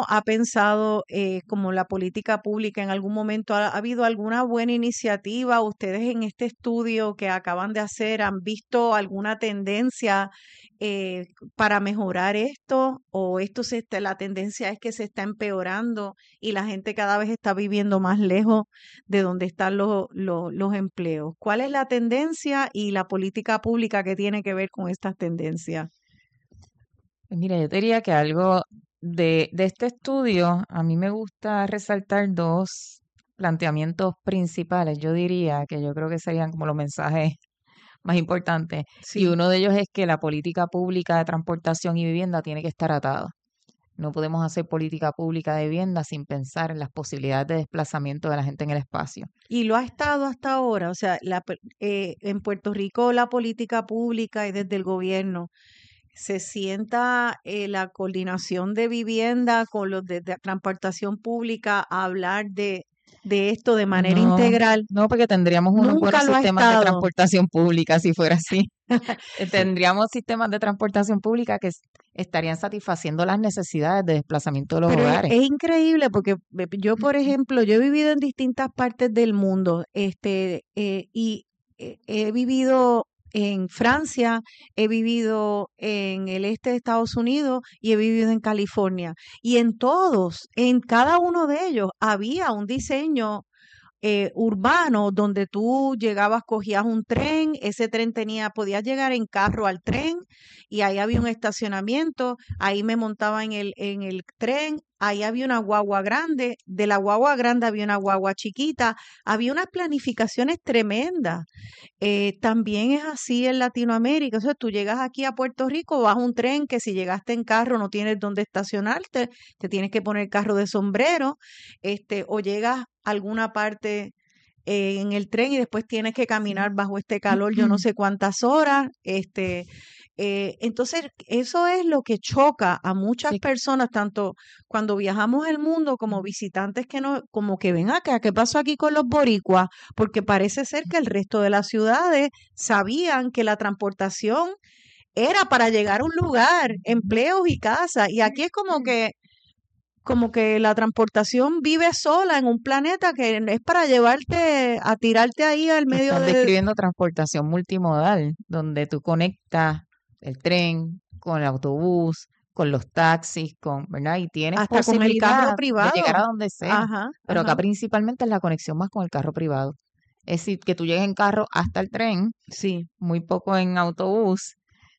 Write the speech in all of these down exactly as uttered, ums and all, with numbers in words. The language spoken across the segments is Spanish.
ha pensado eh, como la política pública en algún momento? ¿Ha, ha habido alguna buena iniciativa? ¿Ustedes en este estudio que acaban de hacer han visto alguna tendencia eh, para mejorar esto? ¿O esto se está, la tendencia es que se está empeorando y la gente cada vez está viviendo más lejos de donde están los, los, los empleos? ¿Cuál es la tendencia y la política pública que tiene que ver con estas tendencias? Pues mira, yo te diría que algo de, de este estudio, a mí me gusta resaltar dos planteamientos principales. Yo diría que yo creo que serían como los mensajes más importantes. Y Sí. uno de ellos es que la política pública de transportación y vivienda tiene que estar atada. No podemos hacer política pública de vivienda sin pensar en las posibilidades de desplazamiento de la gente en el espacio. Y lo ha estado hasta ahora, o sea, la, pe- eh, en Puerto Rico la política pública y desde el gobierno se sienta eh, la coordinación de vivienda con los de, de transportación pública a hablar de, de esto de manera No, integral. no, porque tendríamos unos buenos Nunca lo ha sistemas de estado. transportación pública si fuera así. Eh, Sí. Tendríamos sistemas de transportación pública que s- estarían satisfaciendo las necesidades de desplazamiento de los Pero es, hogares. es increíble porque ve- yo, por ejemplo, yo he vivido en distintas partes del mundo, este, eh, y eh, he vivido en Francia, he vivido en el este de Estados Unidos y he vivido en California. Y en todos, en cada uno de ellos, había un diseño eh, urbano donde tú llegabas, cogías un tren, ese tren tenía, podías llegar en carro al tren y ahí había un estacionamiento, ahí me montaba en el, en el tren, ahí había una guagua grande, de la guagua grande había una guagua chiquita, había unas planificaciones tremendas. Eh, también es así en Latinoamérica, o sea, tú llegas aquí a Puerto Rico, vas a un tren que si llegaste en carro no tienes dónde estacionarte, te tienes que poner carro de sombrero, este, o llegas a alguna parte eh, en el tren y después tienes que caminar bajo este calor yo no sé cuántas horas, este, eh, entonces eso es lo que choca a muchas Sí, personas, tanto cuando viajamos el mundo como visitantes que no, como que ven acá, ¿qué pasó aquí con los boricuas? Porque parece ser que el resto de las ciudades sabían que la transportación era para llegar a un lugar, empleos y casa, y aquí es como que como que la transportación vive sola en un planeta que es para llevarte a tirarte ahí al medio estás de describiendo transportación multimodal, donde tú conectas el tren con el autobús, con los taxis, con, ¿verdad? Y tienes hasta con el carro posibilidad de llegar privado. a donde sea. Ajá, Pero acá ajá. principalmente es la conexión más con el carro privado. Es decir, que tú llegues en carro hasta el tren, Sí. muy poco en autobús,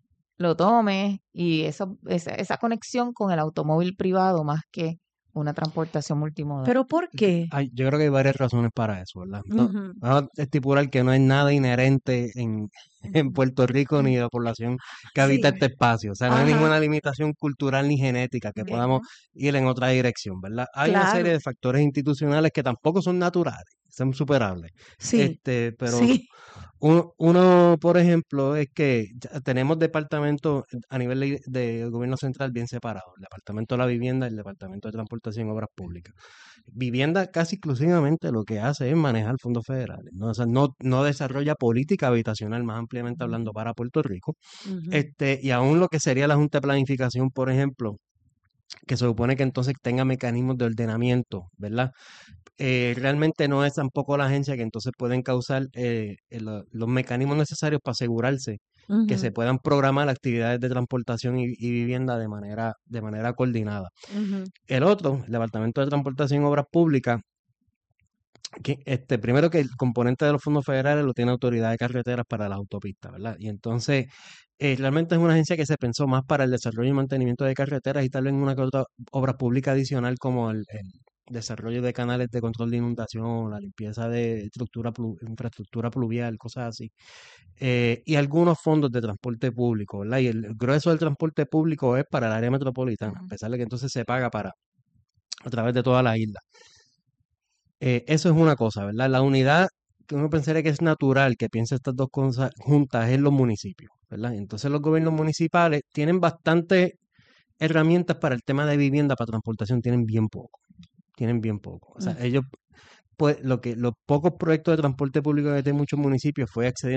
lo tomes y eso, esa, esa conexión con el automóvil privado más que una transportación multimodal. Pero ¿por Es que qué? hay- yo creo que hay varias razones para eso, ¿verdad? No, Ujú. vamos a estipular que no hay nada inherente en, en Puerto Rico ni de la población que habita Sí, este espacio. O sea, no hay ajá, ninguna limitación cultural ni genética que podamos bien, ir en otra dirección, ¿verdad? Hay una serie claro, de factores institucionales que tampoco son naturales, son superables. sí, Este, pero sí, uno, uno, por ejemplo, es que ya tenemos departamentos a nivel de, de gobierno central bien separados, el departamento de la vivienda y el departamento de transportación y obras públicas. Vivienda casi exclusivamente lo que hace es manejar fondos federales, ¿no? O sea, no, no desarrolla política habitacional, más ampliamente hablando, para Puerto Rico. ujú, Este, y aún lo que sería la Junta de Planificación, por ejemplo, que se supone que entonces tenga mecanismos de ordenamiento, ¿verdad? Eh, realmente no es tampoco la agencia que entonces pueden causar eh, eh, lo- los mecanismos necesarios para asegurarse que ujú, se puedan programar actividades de transportación y, y vivienda de manera, de manera coordinada. ujú, El otro, el Departamento de Transportación y Obras Públicas, que este, primero que el componente de los fondos federales lo tiene Autoridad de Carreteras para las autopistas, ¿verdad? Y entonces, eh, realmente es una agencia que se pensó más para el desarrollo y mantenimiento de carreteras y tal vez en una que otra obra pública adicional como el, el desarrollo de canales de control de inundación, la limpieza de estructura plu- infraestructura pluvial, cosas así. Eh, y algunos fondos de transporte público, ¿verdad? Y el, el grueso del transporte público es para el área metropolitana, a Ujú. pesar de que entonces se paga para a través de toda la isla. Eh, eso es una cosa, ¿verdad? La unidad que uno pensaría que es natural que piense estas dos cosas juntas es los municipios, ¿verdad? Entonces los gobiernos municipales tienen bastantes herramientas para el tema de vivienda, para transportación, tienen bien poco, tienen bien poco. O sea, mm, ellos, pues, lo que, los pocos proyectos de transporte público que tienen muchos municipios fue accediendo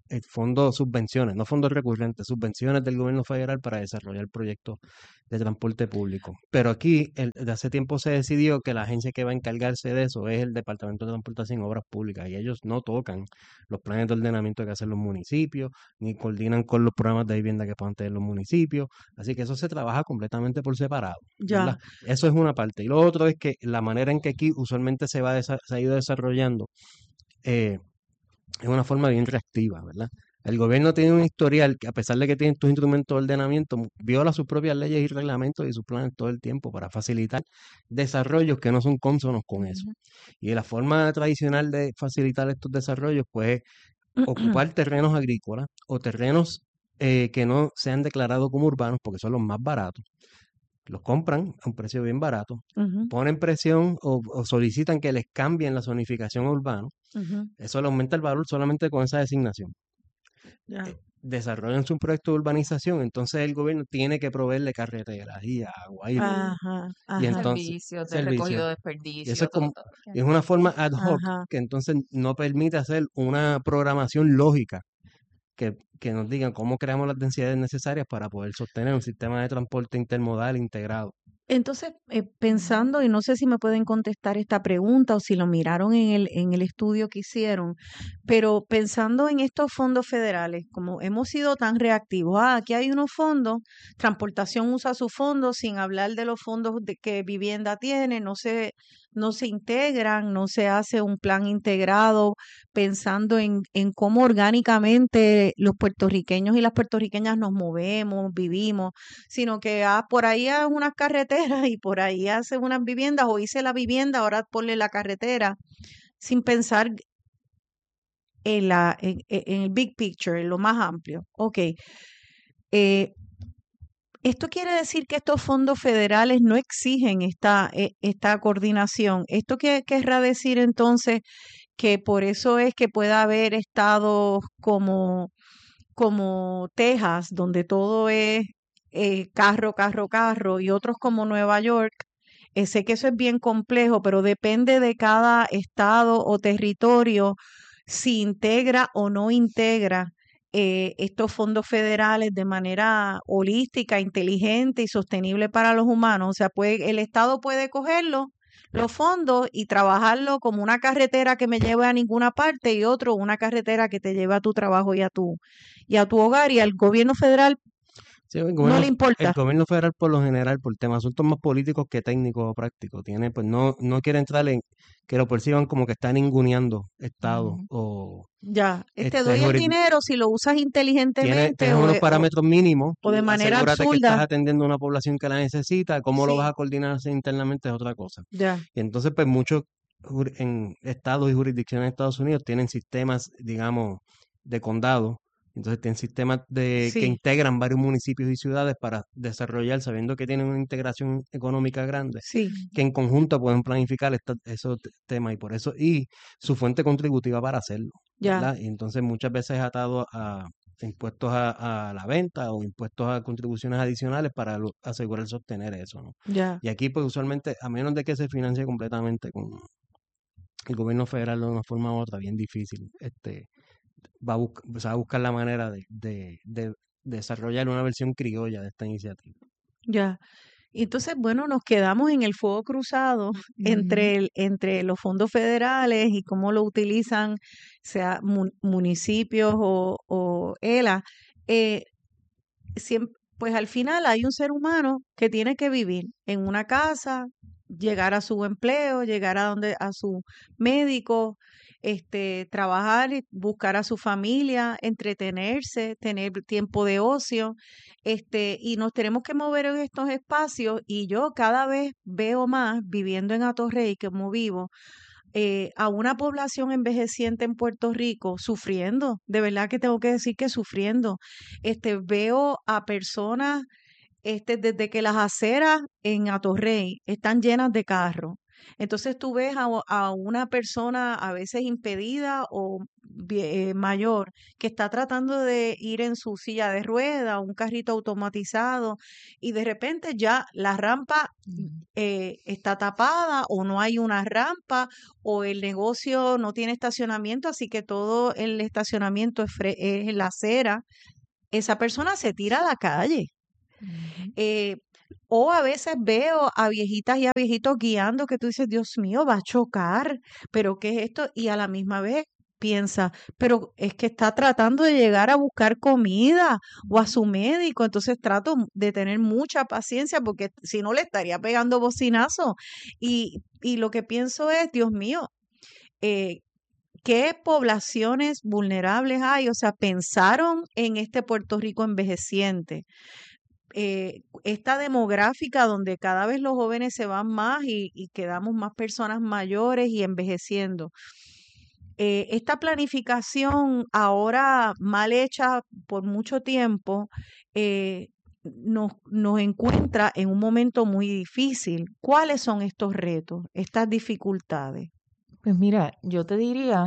eh, fondos, subvenciones, no fondos recurrentes, subvenciones del gobierno federal para desarrollar proyectos de transporte público. Pero aquí, el, de hace tiempo se decidió que la agencia que va a encargarse de eso es el Departamento de Transportación y Obras Públicas, y ellos no tocan los planes de ordenamiento que hacen los municipios, ni coordinan con los programas de vivienda que puedan tener los municipios, así que eso se trabaja completamente por separado, ¿verdad? Ya. Eso es una parte. Y lo otro es que la manera en que aquí usualmente se va desa- se ha ido desarrollando eh, es una forma bien reactiva, ¿verdad? El gobierno tiene un historial que, a pesar de que tiene estos instrumentos de ordenamiento, mu- viola sus propias leyes y reglamentos y sus planes todo el tiempo para facilitar desarrollos que no son cónsonos con eso. Ujú. Y la forma tradicional de facilitar estos desarrollos, pues, es ocupar terrenos agrícolas o terrenos eh, que no sean declarados como urbanos, porque son los más baratos. Los compran a un precio bien barato, Ujú, ponen presión o, o solicitan que les cambien la zonificación a urbano. ujú, Eso le aumenta el valor solamente con esa designación. ya. eh, Desarrollan su proyecto de urbanización, entonces el gobierno tiene que proveerle carreteras y agua y luz. Ajá, Y ajá, entonces, Servicios de servicios. recogido de Y eso desperdicio, es todo, como, todo. es una forma ad hoc ajá. que entonces no permite hacer una programación lógica que, que nos digan cómo creamos las densidades necesarias para poder sostener un sistema de transporte intermodal integrado. Entonces, eh, Ujú. pensando, y no sé si me pueden contestar esta pregunta o si lo miraron en el, en el estudio que hicieron, pero pensando en estos fondos federales, como hemos sido tan reactivos, ah, aquí hay unos fondos, transportación usa sus fondos sin hablar de los fondos de que vivienda tiene, no se, no se integran, no se hace un plan integrado pensando en, en cómo orgánicamente los puertorriqueños y las puertorriqueñas nos movemos, vivimos, sino que ah, por ahí hay unas carreteras y por ahí hace unas viviendas o hice la vivienda, ahora ponle la carretera, sin pensar en, la, en, en el big picture, en lo más amplio. Ok, eh, esto quiere decir que estos fondos federales no exigen esta, eh, esta coordinación. ¿Esto qué querrá decir entonces que por eso es que pueda haber estados como, como Texas, donde todo es eh, carro, carro, carro, y otros como Nueva York? Eh, sé que eso es bien complejo, pero depende de cada estado o territorio si integra o no integra eh, estos fondos federales de manera holística, inteligente y sostenible para los humanos. O sea, puede, el estado puede cogerlo, los fondos, y trabajarlo como una carretera que me lleve a ninguna parte y otro una carretera que te lleve a tu trabajo y a tu, y a tu hogar, y al gobierno federal Sí, el no gobierno, le el importa. gobierno federal por lo general, por temas, asuntos más políticos que técnicos o prácticos, tiene, pues no, no quiere entrar en que lo perciban como que están ninguneando estados Ujú. o Ya, eh, te este, doy el jurisdicciones. dinero si lo usas Tiene, inteligentemente tienes o, unos eh, o, parámetros mínimos, o de manera asegúrate que absurda. estás atendiendo a una población que la necesita, cómo lo vas Sí, a coordinar internamente es otra cosa. ya, Y entonces, pues muchos jur- en estados y jurisdicciones de Estados Unidos tienen sistemas, digamos, de condado. Entonces tienen sistemas de, que sí, integran varios municipios y ciudades para desarrollar, sabiendo que tienen una integración económica grande, sí, que en conjunto pueden planificar esta- esos te- temas y por eso, y su fuente contributiva para hacerlo, ya, ¿verdad? Y entonces muchas veces atado a impuestos a, a la venta o impuestos a contribuciones adicionales para lo- asegurar sostener eso, ¿no? ya, Y aquí, pues usualmente, a menos de que se financie completamente con el gobierno federal de una forma u otra, bien difícil, este, va a, busc- se va a buscar la manera de, de, de desarrollar una versión criolla de esta iniciativa. ya. Entonces, bueno, nos quedamos en el fuego cruzado Ujú. entre, el- entre los fondos federales y cómo lo utilizan, sea mun- municipios o, o ELA. Eh, siem- pues al final hay un ser humano que tiene que vivir en una casa, llegar a su empleo, llegar a donde a su médico, este, trabajar, y buscar a su familia, entretenerse, tener tiempo de ocio, este, y nos tenemos que mover en estos espacios. Y yo cada vez veo más viviendo en Atorrey, como vivo, eh, a una población envejeciente en Puerto Rico sufriendo, de verdad que tengo que decir que sufriendo. Este, veo a personas, este, desde que las aceras en Atorrey están llenas de carros. Entonces tú ves a, a una persona a veces impedida o vie- eh, mayor que está tratando de ir en su silla de rueda, un carrito automatizado, y de repente ya la rampa Mm. eh, está tapada o no hay una rampa o el negocio no tiene estacionamiento, así que todo el estacionamiento es, fre- es en la acera, esa persona se tira a la calle. Ujú. Eh, o a veces veo a viejitas y a viejitos guiando que tú dices, Dios mío, va a chocar, pero ¿qué es esto? Y a la misma vez piensa, pero es que está tratando de llegar a buscar comida o a su médico, entonces trato de tener mucha paciencia porque si no le estaría pegando bocinazo. Y, y lo que pienso es, Dios mío, eh, ¿qué poblaciones vulnerables hay? O sea, pensaron en este Puerto Rico envejeciente, eh, esta demográfica donde cada vez los jóvenes se van más y, y quedamos más personas mayores y envejeciendo. Eh, esta planificación ahora mal hecha por mucho tiempo eh, nos, nos encuentra en un momento muy difícil. ¿Cuáles son estos retos, estas dificultades? Pues mira, yo te diría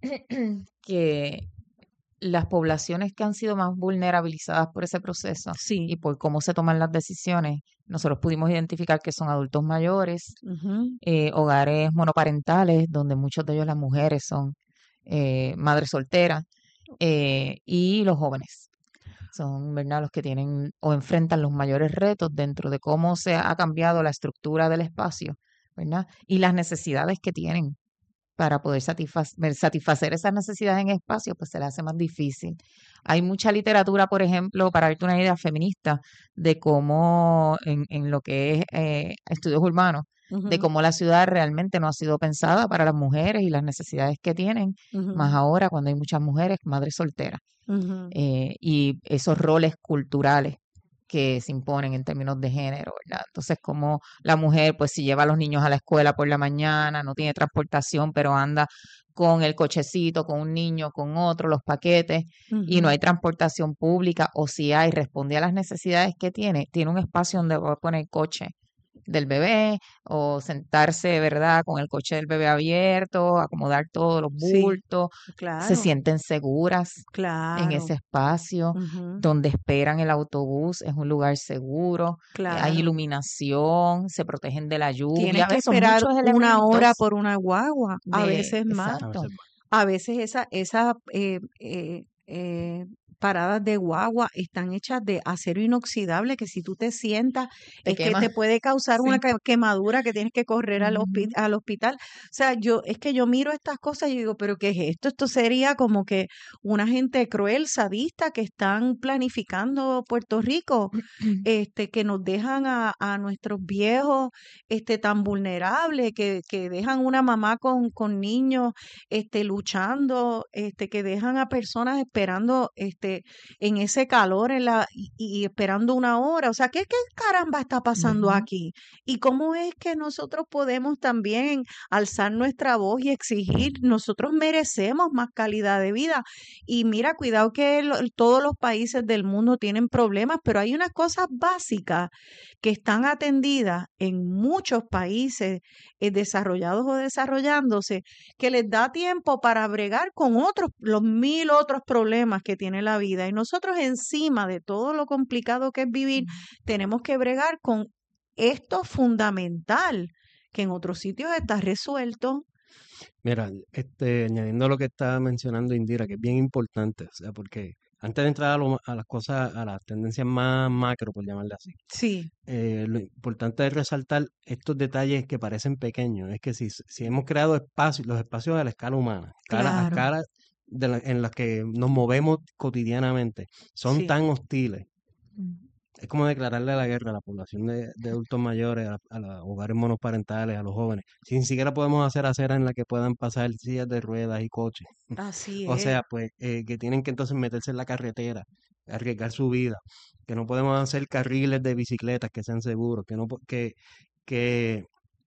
que las poblaciones que han sido más vulnerabilizadas por ese proceso Sí. y por cómo se toman las decisiones, nosotros pudimos identificar que son adultos mayores, Ujú. eh, hogares monoparentales, donde muchos de ellos las mujeres son eh, madres solteras, eh, y los jóvenes. Son, ¿verdad?, los que tienen o enfrentan los mayores retos dentro de cómo se ha cambiado la estructura del espacio, ¿verdad? Y las necesidades que tienen para poder satisfacer, satisfacer esas necesidades en espacio, pues se le hace más difícil. Hay mucha literatura, por ejemplo, para darte una idea feminista, de cómo en, en lo que es eh, estudios urbanos, de Ujú, cómo la ciudad realmente no ha sido pensada para las mujeres y las necesidades que tienen, más ujú, ahora cuando hay muchas mujeres madres solteras, ujú. eh, y esos roles culturales que se imponen en términos de género, ¿verdad? Entonces, como la mujer, pues si lleva a los niños a la escuela por la mañana, no tiene transportación, pero anda con el cochecito, con un niño, con otro, los paquetes, y no Ujú. hay transportación pública, o si hay, responde a las necesidades que tiene, tiene un espacio donde va a poner coche del bebé o sentarse, ¿verdad?, con el coche del bebé abierto, acomodar todos los Sí, bultos, se claro, sienten seguras en claro. ese espacio, Ujú, donde esperan el autobús, es un lugar seguro, eh, hay claro. iluminación, se protegen de la Tienes lluvia, que ¿ves? Son esperar muchos una hora elementos por una guagua, a de, veces más. A exacto. veces va. A veces esa, esa eh, eh, eh, paradas de guagua están hechas de acero inoxidable que si tú te sientas Te es que te quema, puede causar una sí. que- quemadura que tienes que correr al, hospi- Ujú, al hospital. O sea, yo es que yo miro estas cosas y digo, pero ¿qué es esto? Esto sería como que una gente cruel, sadista que están planificando Puerto Rico, este, que nos dejan a, a nuestros viejos este, tan vulnerables, que, que dejan una mamá con, con niños este, luchando, este, que dejan a personas esperando este, en ese calor en la, y, y esperando una hora. O sea, ¿qué, qué caramba está pasando ujú. aquí? ¿Y cómo es que nosotros podemos también alzar nuestra voz y exigir? Nosotros merecemos más calidad de vida. Y mira, cuidado que lo- todos los países del mundo tienen problemas, pero hay unas cosas básicas que están atendidas en muchos países eh, desarrollados o desarrollándose, que les da tiempo para bregar con otros, los mil otros problemas que tiene la vida. Y nosotros encima de todo lo complicado que es vivir, tenemos que bregar con esto fundamental, que en otros sitios está resuelto. Mira, este, añadiendo lo que estaba mencionando Indira, que es bien importante, o sea, porque antes de entrar a, lo ma- a las cosas, a las tendencias más macro, por llamarle así, Sí. eh, lo importante es resaltar estos detalles que parecen pequeños. Es que si, si hemos creado espacios, los espacios a la escala humana, escala, a Claro, escala de la- en las que nos movemos cotidianamente, son sí. tan hostiles. Ujú. Es como declararle la guerra a la población de, de adultos mayores, a, a los hogares monoparentales, a los jóvenes. Si ni siquiera podemos hacer aceras en las que puedan pasar sillas de ruedas y coches. Así O es. sea, pues eh, que tienen que entonces meterse en la carretera, arriesgar su vida, que no podemos hacer carriles de bicicletas que sean seguros, que no po- que, que,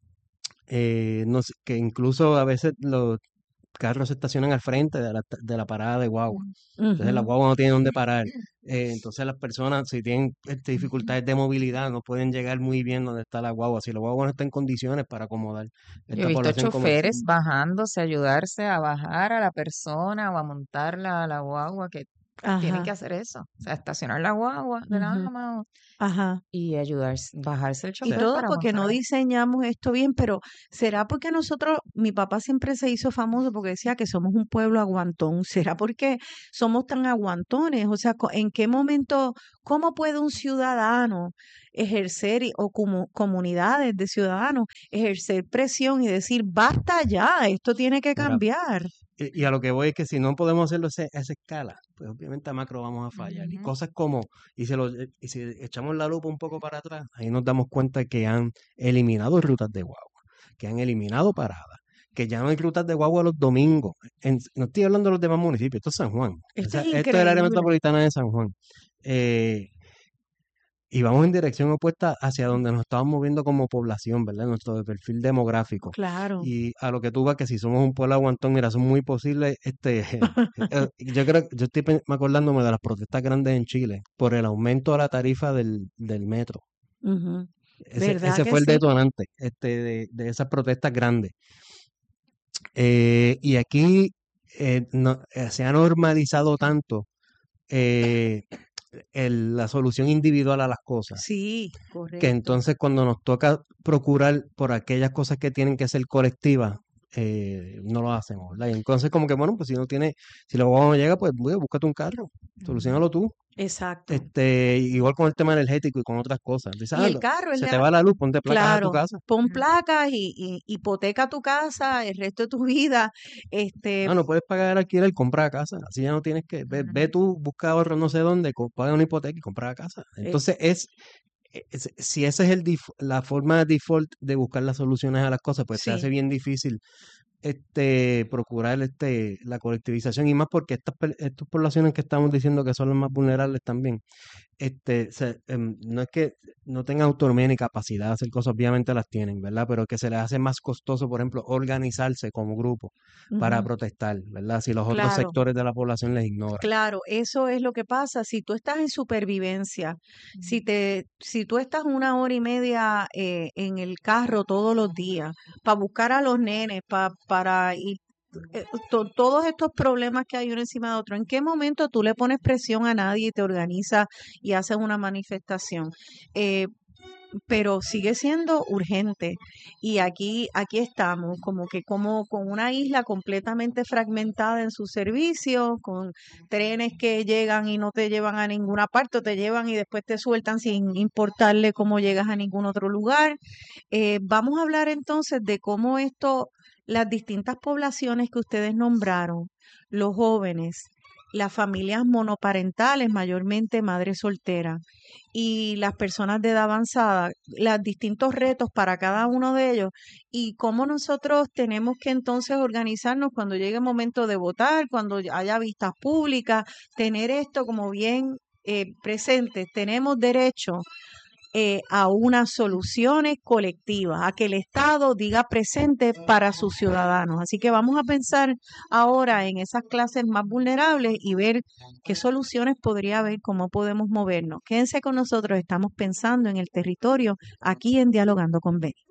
eh, no sé, que incluso a veces los carros se estacionan al frente de la, de la parada de guagua. Entonces la Ujú. guagua no tiene dónde parar. Eh, entonces las personas, si tienen este, dificultades de movilidad, no pueden llegar muy bien donde está la guagua. Si la guagua no está en condiciones para acomodar Yo he esta visto población comercial. choferes bajándose, ayudarse a bajar a la persona o a montarla a la guagua que tienen que Ajá, hacer eso. O sea, estacionar la guagua de la ujú, ama o- ajá. y ayudarse, bajarse el Y chofer todo para porque no montar. diseñamos esto bien, pero ¿será porque nosotros, mi papá siempre se hizo famoso porque decía que somos un pueblo aguantón? ¿Será porque somos tan aguantones? O sea, co- ¿en qué momento, cómo puede un ciudadano ejercer y- o como comunidades de ciudadanos ejercer presión y decir, basta ya, esto tiene que Mira, cambiar? y, y a lo que voy es que si no podemos hacerlo ese- a esa escala, pues obviamente a macro vamos a fallar. Y Ujú. cosas como, y, se lo, y si echamos la lupa un poco para atrás, ahí nos damos cuenta que han eliminado rutas de guagua, que han eliminado paradas, que ya no hay rutas de guagua los domingos. En- no estoy hablando de los demás municipios, esto es San Juan. Esto es Esa- esto es el área increíble. metropolitana de San Juan. Eh, y vamos en dirección opuesta hacia donde nos estamos moviendo como población, ¿verdad? Nuestro perfil demográfico. Claro. Y a lo que tú vas, que si somos un pueblo aguantón, mira, son muy posibles, este, eh, yo creo, yo estoy pen- acordándome de las protestas grandes en Chile por el aumento de la tarifa del, del metro. Ujú. Ese, ¿Verdad ese que fue el sí? detonante, este, de, de esas protestas grandes. Eh, y aquí eh, no- eh, se ha normalizado tanto eh, el- la solución individual a las cosas Sí, que correcto. entonces cuando nos toca procurar por aquellas cosas que tienen que ser colectivas, eh, no lo hacemos, ¿verdad? Y entonces como que, bueno, pues si no tiene, si la guagua no llega, pues bueno, búscate un carro, Ujú. solucionalo tú. Exacto. Este, igual con el tema energético y con otras cosas. Dices, Y ah, el no, carro es se la, te va la luz, ponte placas a tu claro, casa. pon placas y, y hipoteca tu casa el resto de tu vida. Este, Ah, no puedes pagar el alquiler, compra casa. Así ya no tienes que, ve, ve Ujú. tú, busca ahorro no sé dónde, co- paga una hipoteca y compra la casa. eh, Entonces es, es- si esa es el dif- la forma default de buscar las soluciones a las cosas, pues te hace sí, bien difícil este, procurar este, la colectivización y más porque estas, pe- estas poblaciones que estamos diciendo que son las más vulnerables también, este, se- em, no es que no tengan autonomía ni capacidad de hacer cosas, obviamente las tienen, ¿verdad? Pero que se les hace más costoso, por ejemplo, organizarse como grupo para ujú, protestar, ¿verdad? Si los otros claro. sectores de la población les ignoran. Claro, eso es lo que pasa. Si tú estás en supervivencia, si te, si tú estás una hora y media eh, en el carro todos los días para buscar a los nenes, pa- para ir, eh, to- todos estos problemas que hay uno encima de otro, ¿en qué momento tú le pones presión a nadie y te organizas y haces una manifestación? Eh, pero sigue siendo urgente. Y aquí, aquí estamos, como que como con una isla completamente fragmentada en su servicio, con trenes que llegan y no te llevan a ninguna parte, o te llevan y después te sueltan sin importarle cómo llegas a ningún otro lugar. Eh, vamos a hablar entonces de cómo esto, las distintas poblaciones que ustedes nombraron, los jóvenes, las familias monoparentales, mayormente madres solteras, y las personas de edad avanzada, los distintos retos para cada uno de ellos y cómo nosotros tenemos que entonces organizarnos cuando llegue el momento de votar, cuando haya vistas públicas, tener esto como bien eh, presente. Tenemos derecho eh, a unas soluciones colectivas, a que el Estado diga presente para sus ciudadanos. Así que vamos a pensar ahora en esas clases más vulnerables y ver qué soluciones podría haber, cómo podemos movernos. Quédense con nosotros, estamos pensando en el territorio aquí en Dialogando con Beni.